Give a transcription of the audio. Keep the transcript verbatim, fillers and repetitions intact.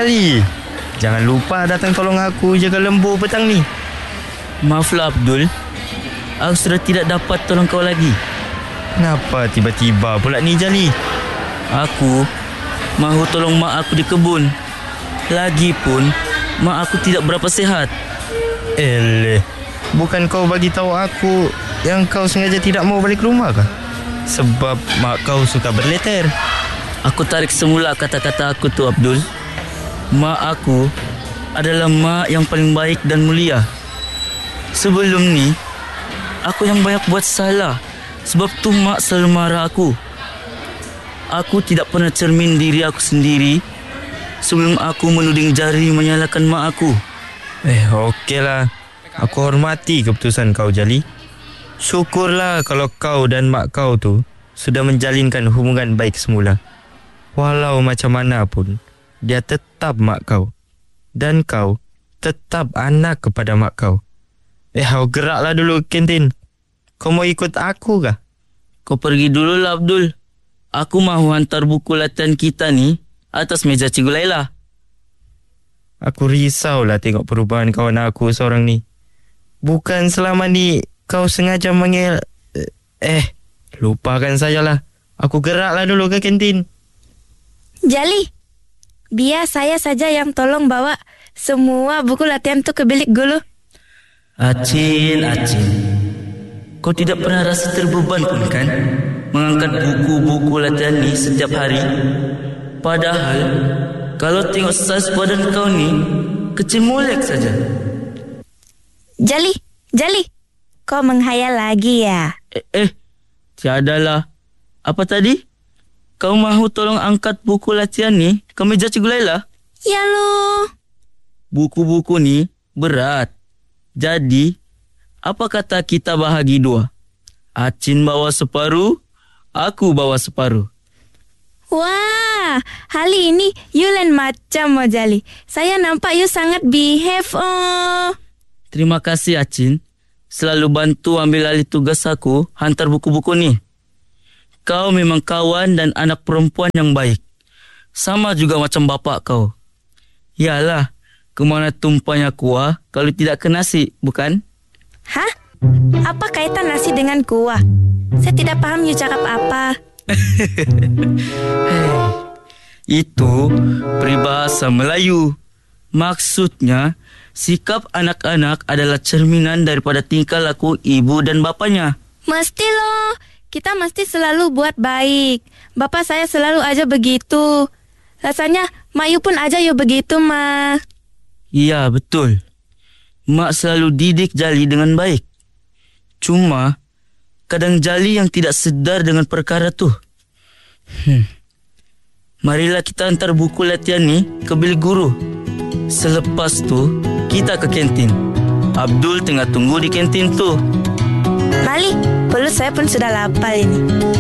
Jali, jangan lupa datang tolong aku jaga lembu petang ni. Maaflah Abdul, aku sudah tidak dapat tolong kau lagi. Kenapa tiba-tiba pula ni Jali? Aku mahu tolong mak aku di kebun. Lagipun mak aku tidak berapa sihat. Eleh, bukan kau bagi tahu aku yang kau sengaja tidak mau balik rumah kah? Sebab mak kau suka berleter. Aku tarik semula kata-kata aku tu Abdul. Mak aku adalah mak yang paling baik dan mulia. Sebelum ni aku yang banyak buat salah. Sebab tu mak selalu marah aku. Aku tidak pernah cermin diri aku sendiri sebelum aku menuding jari menyalahkan mak aku. Eh, okeylah. Aku hormati keputusan kau, Jali. Syukurlah kalau kau dan mak kau tu sudah menjalinkan hubungan baik semula. Walau macam mana pun, dia tetap mak kau. Dan kau tetap anak kepada mak kau. Eh, kau geraklah dulu kantin. Kau mau ikut aku kah? Kau pergi dululah Abdul. Aku mahu hantar buku latihan kita ni atas meja Cikgu Laila. Aku risaulah tengok perubahan kawan aku seorang ni. Bukan selama ni kau sengaja manggil... Eh, lupakan sajalah. Aku geraklah dulu ke kantin. Jali, biar saya saja yang tolong bawa semua buku latihan tu ke bilik guru. Acin, Acin, kau tidak pernah rasa terbeban pun kan mengangkat buku-buku latihan ni setiap hari? Padahal kalau tengok saiz badan kau ni kecil molek saja. Jali, Jali, kau menghayal lagi ya? Eh, eh tiadalah. Apa tadi? Kau mahu tolong angkat buku latihan ni ke meja Cikgu Laila? Ya lo. Buku-buku ni berat. Jadi, apa kata kita bahagi dua? Acin bawa separuh, aku bawa separuh. Wah, hari ini you lain macam oh Jali. Saya nampak you sangat behave oh. Terima kasih Acin. Selalu bantu ambil alih tugas aku hantar buku-buku ni. Kau memang kawan dan anak perempuan yang baik. Sama juga macam bapak kau. Yalah, kemana tumpahnya kuah kalau tidak ke nasi, bukan? Hah? Apa kaitan nasi dengan kuah? Saya tidak paham you cakap apa. Hey, itu peribahasa Melayu. Maksudnya, sikap anak-anak adalah cerminan daripada tingkah laku ibu dan bapanya. Mesti loh. Kita mesti selalu buat baik. Bapak saya selalu aja begitu. Rasanya Mak Yu pun aja you begitu, Ma. Iya, betul. Mak selalu didik Jali dengan baik. Cuma, kadang Jali yang tidak sedar dengan perkara tu. Hmm. Marilah kita hantar buku latihan ni ke bilik guru. Selepas tu, kita ke kantin. Abdul tengah tunggu di kantin tu. Mali, perut saya pun sudah lapar ini.